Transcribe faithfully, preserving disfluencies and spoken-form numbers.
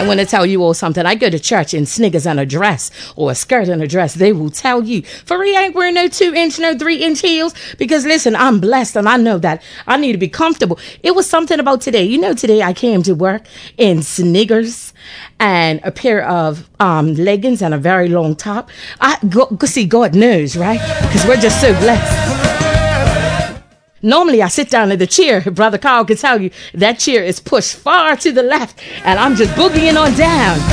want to tell you all something. I go to church in sneakers and a dress or a skirt and a dress. They will tell you, for real, I ain't wearing no two inch, no three inch heels. Because listen, I'm blessed and I know that I need to be comfortable. It was something about today. You know, today I came to work in sneakers and a pair of um, leggings and a very long top. I go, go see, God knows, right? Because we're just so blessed. Normally, I sit down in the chair. Brother Carl can tell you that chair is pushed far to the left, and I'm just boogieing on down.